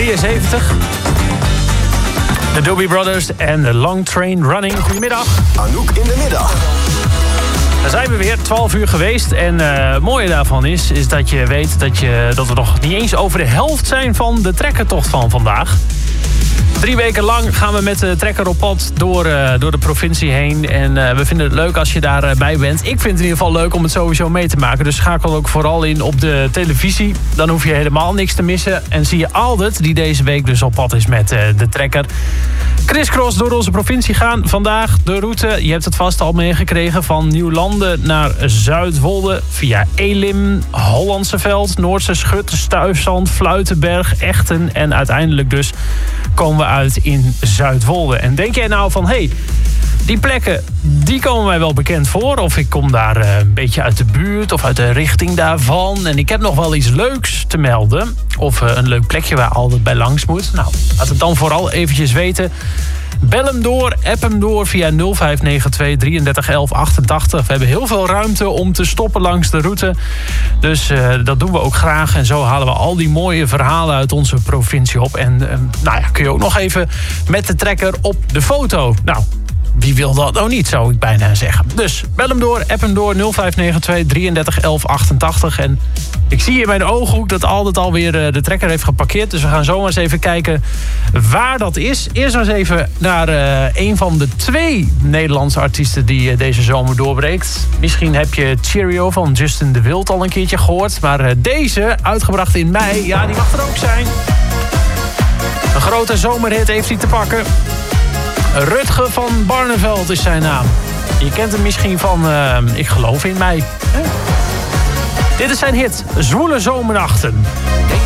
73. De Doobie Brothers en de Long Train Running. Goedemiddag. Anouk in de middag. Daar zijn we weer, 12 uur geweest. En het mooie daarvan is dat je weet dat we nog niet eens over de helft zijn van de trekkertocht van vandaag. 3 weken lang gaan we met de trekker op pad door de provincie heen. En we vinden het leuk als je daarbij bent. Ik vind het in ieder geval leuk om het sowieso mee te maken. Dus schakel ook vooral in op de televisie. Dan hoef je helemaal niks te missen. En zie je Aldert, die deze week dus op pad is met de trekker. Crisscross door onze provincie gaan. Vandaag de route, je hebt het vast al meegekregen, van Nieuwlanden naar Zuidwolde. Via Elim, Hollandse Veld, Noordse Schut, Stuifzand, Fluitenberg, Echten. En uiteindelijk dus komen we uit in Zuidwolde. En denk jij nou van, hey, die plekken, die komen mij wel bekend voor. Of ik kom daar een beetje uit de buurt of uit de richting daarvan. En ik heb nog wel iets leuks te melden. Of een leuk plekje waar altijd bij langs moet. Nou, laat het dan vooral eventjes weten. Bel hem door, app hem door via 0592 33 11 88. We hebben heel veel ruimte om te stoppen langs de route. Dus dat doen we ook graag. En zo halen we al die mooie verhalen uit onze provincie op. En nou ja, kun je ook nog even met de trekker op de foto. Nou, wie wil dat nou niet, zou ik bijna zeggen. Dus bel hem door, app hem door, 0592 33 11 88. En ik zie in mijn ooghoek dat Aldert alweer de trekker heeft geparkeerd. Dus we gaan zo maar eens even kijken waar dat is. Eerst maar eens even naar een van de 2 Nederlandse artiesten die deze zomer doorbreekt. Misschien heb je Cheerio van Justin de Wild al een keertje gehoord. Maar deze, uitgebracht in mei, ja, die mag er ook zijn. Een grote zomerhit heeft hij te pakken. Rutger van Barneveld is zijn naam. Je kent hem misschien van Ik geloof in mij. Dit is zijn hit, Zwoele Zomernachten.